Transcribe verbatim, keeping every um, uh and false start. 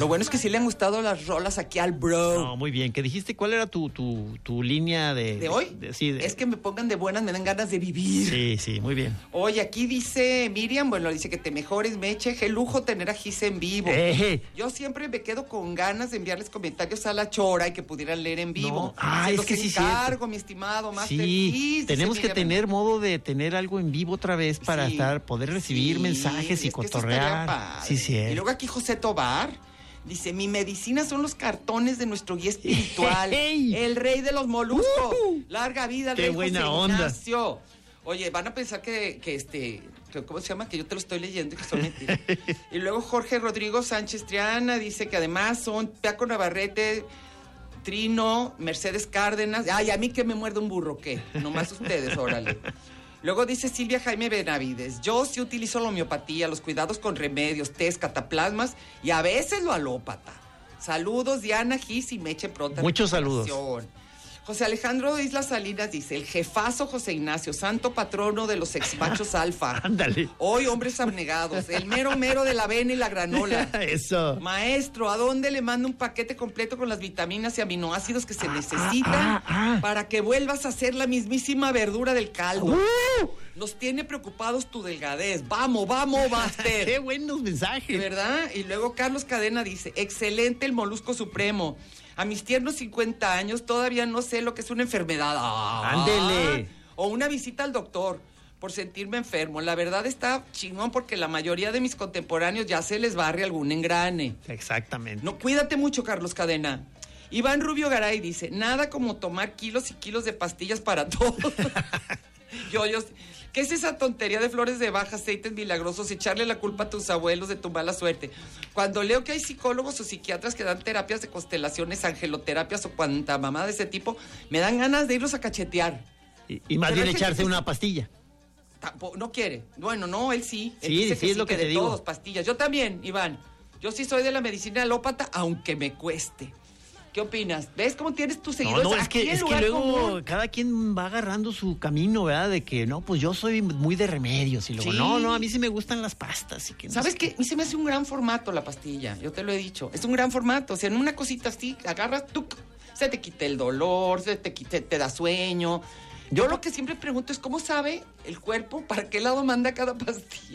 Lo bueno es que sí le han gustado las rolas aquí al bro. No, muy bien. ¿Qué dijiste? ¿Cuál era tu, tu, tu línea de... ¿De hoy? De, sí, de... Es que me pongan de buenas, me dan ganas de vivir. Sí, sí, muy bien. Oye, aquí dice Miriam, bueno, dice que te mejores, Meche, qué lujo tener a Gise en vivo. Eh. Yo siempre me quedo con ganas de enviarles comentarios a la Chora y que pudieran leer en vivo. No. Ah, Se es los que sí, encargo, cierto. mi estimado Master Sí, Kiss, tenemos dice que Miriam. tener modo de tener algo en vivo otra vez para Sí, estar, poder recibir sí, mensajes y es que eso cotorrear. estaría padre. Sí, sí. Y luego aquí José Tobar dice, mi medicina son los cartones de nuestro guía espiritual, Hey. el rey de los moluscos, Uh-huh. larga vida, Qué rey buena José onda. Ignacio. Oye, van a pensar que, que este, que, ¿cómo se llama? Que yo te lo estoy leyendo y que son mentiras. Y luego Jorge Rodrigo Sánchez Triana dice que además son Paco Navarrete, Trino, Mercedes Cárdenas. Ay, a mí que me muerde un burro, ¿qué? Nomás ustedes, órale. Luego dice Silvia Jaime Benavides, yo sí utilizo la homeopatía, los cuidados con remedios, test, cataplasmas y a veces lo alópata. Saludos, Diana, Gis y Meche pronta. Muchos saludos. José Alejandro Islas Salinas dice, el jefazo José Ignacio, santo patrono de los exmachos alfa. Ándale. Hoy hombres abnegados, el mero mero de la avena y la granola. Eso. Maestro, ¿a dónde le mando un paquete completo con las vitaminas y aminoácidos que se Ah, necesitan ah, ah. para que vuelvas a ser la mismísima verdura del caldo? ¡Uh! Nos tiene preocupados tu delgadez. Vamos, vamos, Master. ¡Qué buenos mensajes! ¿Verdad? Y luego Carlos Cadena dice, excelente el molusco supremo. A mis tiernos cincuenta años todavía no sé lo que es una enfermedad. Ah, ¡Ándele! O una visita al doctor por sentirme enfermo. La verdad está chingón porque la mayoría de mis contemporáneos ya se les barre algún engrane. Exactamente. No, cuídate mucho, Carlos Cadena. Iván Rubio Garay dice, nada como tomar kilos y kilos de pastillas para todo. yo, yo, ¿qué es esa tontería de flores de baja, aceites milagrosos, echarle la culpa a tus abuelos de tu mala suerte? Cuando leo que hay psicólogos o psiquiatras que dan terapias de constelaciones, angeloterapias o cuanta mamá de ese tipo, me dan ganas de irlos a cachetear. Y, y más Pero bien hay gente echarse que una sí- pastilla. Tampo- no quiere. Bueno, no, él sí. Él Sí, dice sí, es lo que de te digo. todos, pastillas. Yo también, Iván. Yo sí soy de la medicina alópata, aunque me cueste. ¿Qué opinas? ¿Ves cómo tienes tus No, seguidores? no, es Aquí que, en es que lugar luego común. cada quien va agarrando su camino, ¿verdad? De que, no, pues yo soy muy de remedios. Y luego, Sí. no, no, a mí sí me gustan las pastas. Y que no ¿Sabes sé qué? A mí se me hace un gran formato la pastilla, yo te lo he dicho. Es un gran formato, o sea, en una cosita así, agarras, tú, se te quita el dolor, se te, quita, te da sueño. Yo lo que siempre pregunto es, ¿cómo sabe el cuerpo para qué lado manda cada pastilla?